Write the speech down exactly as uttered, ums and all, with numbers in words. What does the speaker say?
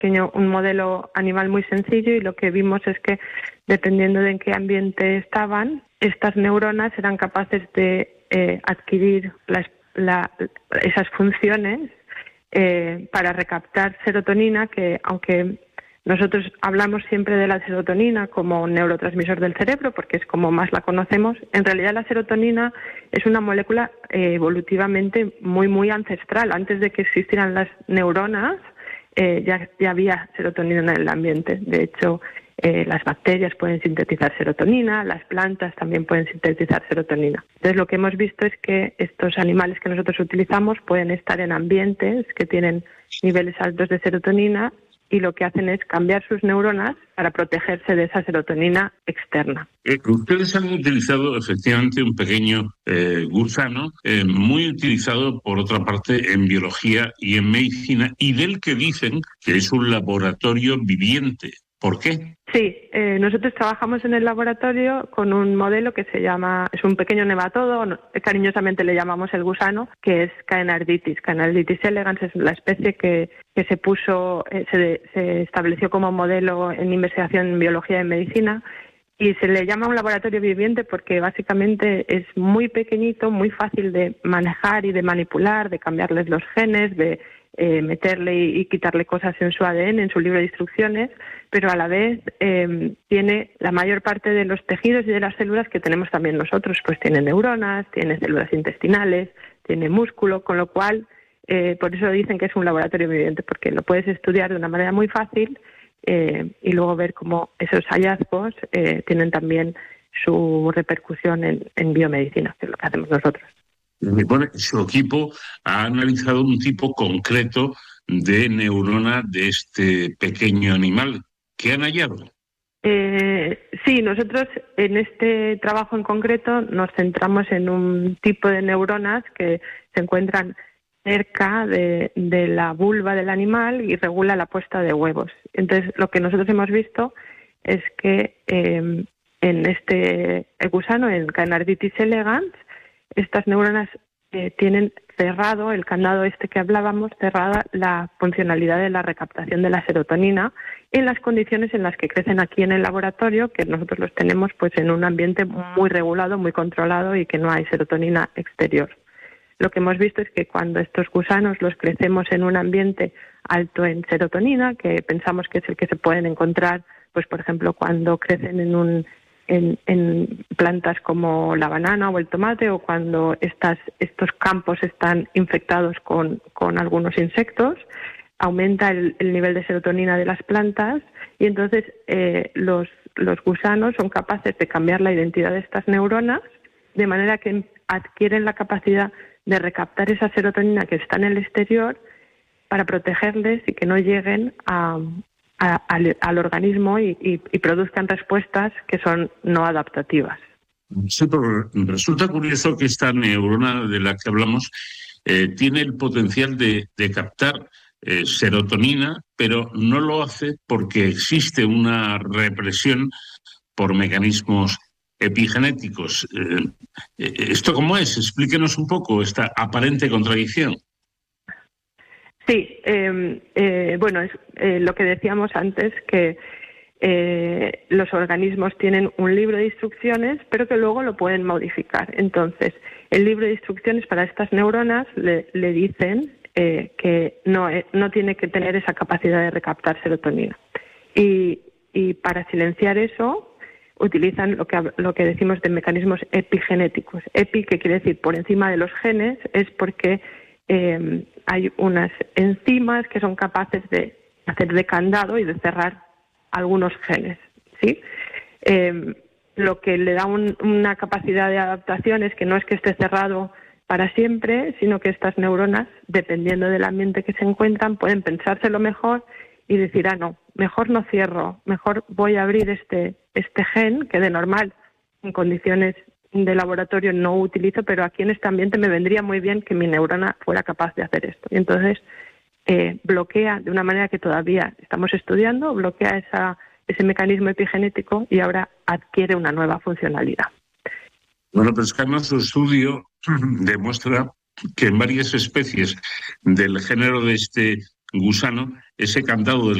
pequeño, un modelo animal muy sencillo, y lo que vimos es que dependiendo de en qué ambiente estaban, estas neuronas eran capaces de eh, adquirir la, la, esas funciones eh, para recaptar serotonina, que aunque nosotros hablamos siempre de la serotonina como neurotransmisor del cerebro, porque es como más la conocemos, en realidad la serotonina es una molécula eh, evolutivamente muy, muy ancestral. Antes de que existieran las neuronas, eh, ya, ya había serotonina en el ambiente. De hecho, eh, las bacterias pueden sintetizar serotonina, las plantas también pueden sintetizar serotonina. Entonces, lo que hemos visto es que estos animales que nosotros utilizamos pueden estar en ambientes que tienen niveles altos de serotonina, y lo que hacen es cambiar sus neuronas para protegerse de esa serotonina externa. Eh, ustedes han utilizado efectivamente un pequeño eh, gusano, eh, muy utilizado por otra parte en biología y en medicina, y del que dicen que es un laboratorio viviente. ¿Por qué? Sí, eh, nosotros trabajamos en el laboratorio con un modelo que se llama, es un pequeño nematodo, cariñosamente le llamamos el gusano, que es Caenarditis. Caenarditis elegans es la especie que, que se puso, eh, se, se estableció como modelo en investigación en biología y en medicina, y se le llama un laboratorio viviente porque básicamente es muy pequeñito, muy fácil de manejar y de manipular, de cambiarles los genes, de eh, meterle y, y quitarle cosas en su A D N, en su libro de instrucciones, pero a la vez eh, tiene la mayor parte de los tejidos y de las células que tenemos también nosotros. Pues tiene neuronas, tiene células intestinales, tiene músculo, con lo cual, eh, por eso dicen que es un laboratorio viviente, porque lo puedes estudiar de una manera muy fácil eh, y luego ver cómo esos hallazgos eh, tienen también su repercusión en, en biomedicina, que es lo que hacemos nosotros. Bueno, su equipo ha analizado un tipo concreto de neurona de este pequeño animal. ¿Qué han hallado? Eh, sí, nosotros en este trabajo en concreto nos centramos en un tipo de neuronas que se encuentran cerca de, de la vulva del animal y regula la puesta de huevos. Entonces, lo que nosotros hemos visto es que eh, en este gusano, en Caenarditis elegans, estas neuronas eh, tienen cerrado, el candado este que hablábamos, cerrada la funcionalidad de la recaptación de la serotonina en las condiciones en las que crecen aquí en el laboratorio, que nosotros los tenemos pues en un ambiente muy regulado, muy controlado y que no hay serotonina exterior. Lo que hemos visto es que cuando estos gusanos los crecemos en un ambiente alto en serotonina, que pensamos que es el que se pueden encontrar, pues por ejemplo, cuando crecen en un En, en plantas como la banana o el tomate, o cuando estas, estos campos están infectados con, con algunos insectos, aumenta el, el nivel de serotonina de las plantas y entonces eh, los, los gusanos son capaces de cambiar la identidad de estas neuronas de manera que adquieren la capacidad de recaptar esa serotonina que está en el exterior para protegerles y que no lleguen a... A, al, al organismo y, y, y produzcan respuestas que son no adaptativas. Sí, pero resulta curioso que esta neurona de la que hablamos eh, tiene el potencial de, de captar eh, serotonina, pero no lo hace porque existe una represión por mecanismos epigenéticos. Eh, ¿Esto cómo es? Explíquenos un poco esta aparente contradicción. Sí, eh, eh, bueno, es eh, lo que decíamos antes, que eh, los organismos tienen un libro de instrucciones, pero que luego lo pueden modificar. Entonces, el libro de instrucciones para estas neuronas le, le dicen eh, que no, eh, no tiene que tener esa capacidad de recaptar serotonina. Y, y para silenciar eso, utilizan lo que, lo que decimos de mecanismos epigenéticos. Epi, que quiere decir por encima de los genes, es porque Eh, hay unas enzimas que son capaces de hacer de candado y de cerrar algunos genes, ¿sí? Eh, lo que le da un, una capacidad de adaptación es que no es que esté cerrado para siempre, sino que estas neuronas, dependiendo del ambiente que se encuentran, pueden pensárselo mejor y decir, ah, no, mejor no cierro, mejor voy a abrir este, este gen que de normal, en condiciones de laboratorio no utilizo, pero aquí en este ambiente me vendría muy bien que mi neurona fuera capaz de hacer esto. Y entonces eh, bloquea de una manera que todavía estamos estudiando, bloquea esa, ese mecanismo epigenético y ahora adquiere una nueva funcionalidad. Bueno, pues Carlos, su estudio demuestra que en varias especies del género de este gusano, ese candado del